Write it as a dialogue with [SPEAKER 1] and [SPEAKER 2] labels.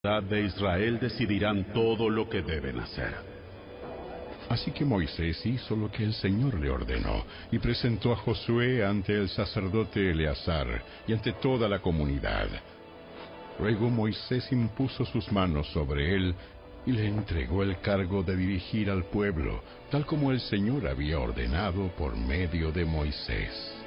[SPEAKER 1] de Israel decidirán todo lo que deben hacer.
[SPEAKER 2] Así que Moisés hizo lo que el Señor le ordenó, y presentó a Josué ante el sacerdote Eleazar y ante toda la comunidad. Luego Moisés impuso sus manos sobre él y le entregó el cargo de dirigir al pueblo, tal como el Señor había ordenado por medio de Moisés.